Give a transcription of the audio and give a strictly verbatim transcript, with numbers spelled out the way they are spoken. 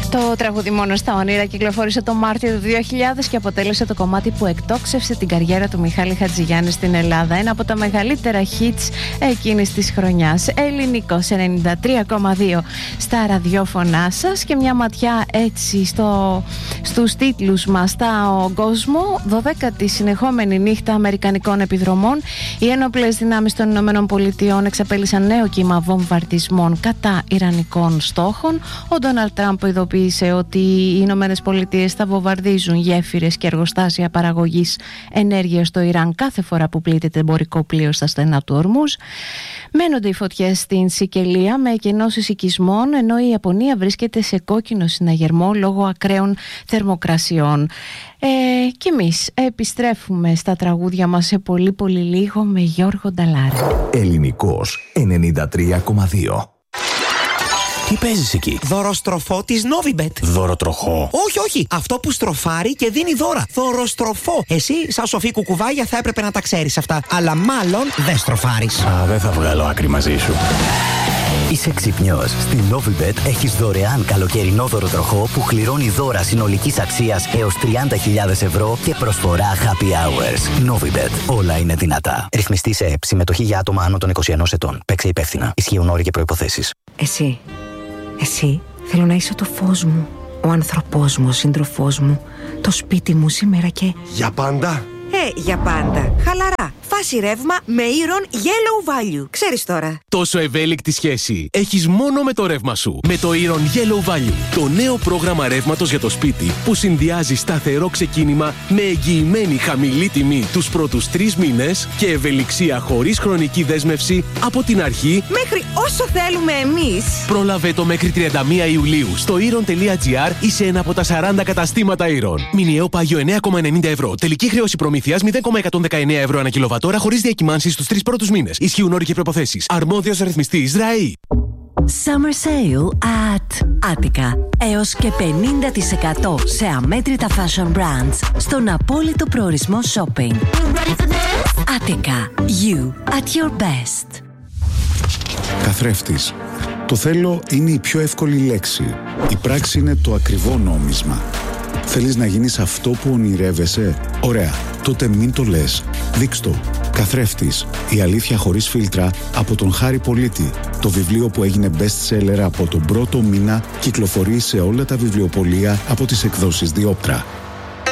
Το τραγούδι «Μόνο στα όνειρα» κυκλοφόρησε το Μάρτιο του δύο χιλιάδες και αποτέλεσε το κομμάτι που εκτόξευσε την καριέρα του Μιχάλη Χατζηγιάννη στην Ελλάδα. Ένα από τα μεγαλύτερα hits εκείνης της χρονιάς. Ελληνικός ενενήντα τρία κόμμα δύο στα ραδιόφωνά σας και μια ματιά έτσι στο, στους τίτλους μας. Στα κόσμο, δωδέκατη συνεχόμενη νύχτα αμερικανικών επιδρομών, οι ένοπλες δυνάμεις των Ηνωμένων Πολιτειών εξαπέλυσαν νέο κύμα βομβαρδισμών κατά ιρανικών στόχων. Ο Ντόναλντ Τραμπ ειδοποίησε ότι οι Ηνωμένες Πολιτείες θα βομβαρδίζουν γέφυρες και εργοστάσια παραγωγής ενέργειας στο Ιράν κάθε φορά που πλήττεται εμπορικό πλοίο στα στενά του Ορμούζ. Μένονται οι φωτιές στην Σικελία με εκενώσεις οικισμών, ενώ η Ιαπωνία βρίσκεται σε κόκκινο συναγερμό λόγω ακραίων θερμοκρασιών. Ε, και εμείς επιστρέφουμε στα τραγούδια μας σε πολύ πολύ λίγο με Γιώργο Νταλάρη. Ελληνικός ενενήντα τρία κόμμα δύο. Τι παίζεις εκεί? Δωροστροφό της Novibet. Δωροτροχό? Όχι, όχι. Αυτό που στροφάρει και δίνει δώρα. Δωροστροφό. Εσύ, σαν σοφή κουκουβάγια, θα έπρεπε να τα ξέρεις αυτά. Αλλά μάλλον δεν στροφάρεις. Α, δεν θα βγάλω άκρη μαζί σου. Είσαι ξυπνιός. Στην Novibet έχεις δωρεάν καλοκαιρινό δωροτροχό που κληρώνει δώρα συνολικής αξίας έως τριάντα χιλιάδες ευρώ και προσφορά happy hours. Novibet. Όλα είναι δυνατά. Ρυθμιστή σε ΕΠ. Συμμετοχή για άτομα άνω των είκοσι ενός ετών. Παίξε υπεύθυνα. Ισχύουν όροι και προϋποθέσεις. Εσύ. Εσύ θέλω να είσαι το φως μου, ο άνθρωπός μου, ο σύντροφός μου, το σπίτι μου σήμερα και... Για πάντα? Ε, για πάντα. Χαλαρά. Φάση ρεύμα με Iron Yellow Value. Ξέρεις τώρα. Τόσο ευέλικτη σχέση έχεις μόνο με το ρεύμα σου. Με το Iron Yellow Value. Το νέο πρόγραμμα ρεύματος για το σπίτι που συνδυάζει σταθερό ξεκίνημα με εγγυημένη χαμηλή τιμή τους πρώτους τρεις μήνες και ευελιξία χωρίς χρονική δέσμευση από την αρχή μέχρι όσο θέλουμε εμείς. Πρόλαβε το μέχρι τριάντα μία Ιουλίου στο iron.gr ή σε ένα από τα σαράντα καταστήματα Iron. Μηνιαίο πάγιο εννέα κόμμα ενενήντα ευρώ. Τελική χρέωση προμήθειας μηδέν κόμμα εκατόν δεκαεννέα ευρώ ανά κιλοβατόρα χωρίς διακυμάνσεις στους τρεις πρώτους μήνες. Ισχύουν όροι και προϋποθέσεις. Αρμόδιος ρυθμιστής ΡΑΗ. Summer Sale at Attica. Έως και πενήντα τοις εκατό σε αμέτρητα fashion brands στον απόλυτο προορισμό shopping. Attica. You at your best. Καθρέφτης. Το θέλω είναι η πιο εύκολη λέξη. Η πράξη είναι το ακριβό νόμισμα. Θέλεις να γίνεις αυτό που ονειρεύεσαι? Ωραία, τότε μην το λες. Δείξ' το. Καθρέφτης. Η αλήθεια χωρίς φίλτρα από τον Χάρη Πολίτη. Το βιβλίο που έγινε best seller από τον πρώτο μήνα κυκλοφορεί σε όλα τα βιβλιοπωλεία από τις εκδόσεις Διόπτρα.